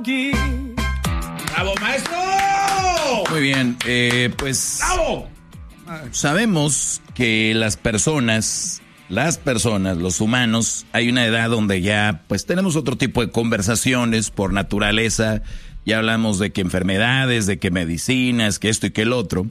¡Bravo, maestro! Muy bien, pues... ¡Bravo! Sabemos que las personas, los humanos, hay una edad donde ya pues tenemos otro tipo de conversaciones por naturaleza. Ya hablamos de que enfermedades, de que medicinas, que esto y que el otro.